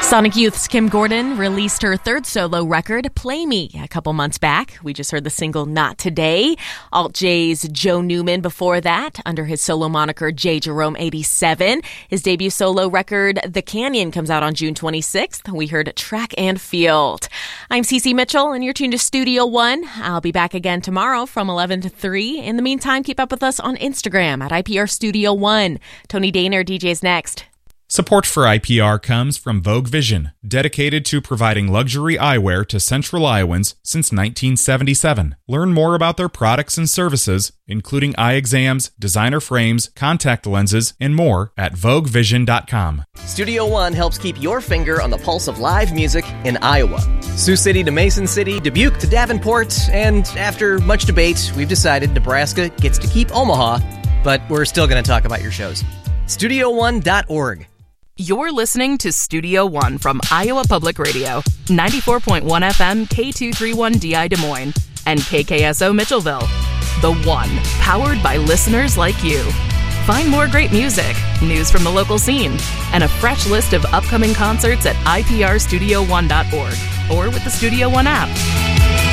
Sonic Youth's Kim Gordon released her third solo record, Play Me, a couple months back. We just heard the single Not Today. Alt J's Joe Newman before that, under his solo moniker J. Jerome 87. His debut solo record, The Canyon, comes out on June 26th. We heard Track and Field. I'm Cece Mitchell, and you're tuned to Studio One. I'll be back again tomorrow from 11 to 3. In the meantime, keep up with us on Instagram at IPR Studio One. Tony Daner DJs next. Support for IPR comes from Vogue Vision, dedicated to providing luxury eyewear to Central Iowans since 1977. Learn more about their products and services, including eye exams, designer frames, contact lenses, and more at VogueVision.com. Studio One helps keep your finger on the pulse of live music in Iowa. Sioux City to Mason City, Dubuque to Davenport, and after much debate, we've decided Nebraska gets to keep Omaha, but we're still going to talk about your shows. StudioOne.org. You're listening to Studio One from Iowa Public Radio, 94.1 FM K231DI Des Moines, and KKSO Mitchellville. The One, powered by listeners like you. Find more great music, news from the local scene, and a fresh list of upcoming concerts at iprstudio1.org or with the Studio One app.